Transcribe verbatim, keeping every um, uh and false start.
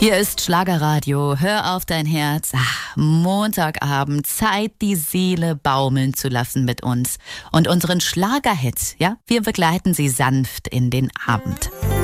Hier ist Schlagerradio. Hör auf dein Herz. Ach, Montagabend. Zeit, die Seele baumeln zu lassen mit uns. Und unseren Schlagerhit, ja, wir begleiten sie sanft in den Abend.